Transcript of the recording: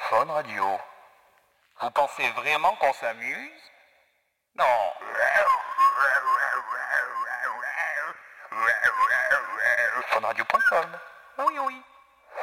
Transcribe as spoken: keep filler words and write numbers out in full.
Fun Radio. Vous pensez vraiment qu'on s'amuse? Non. Funradio point com. Oui, oui.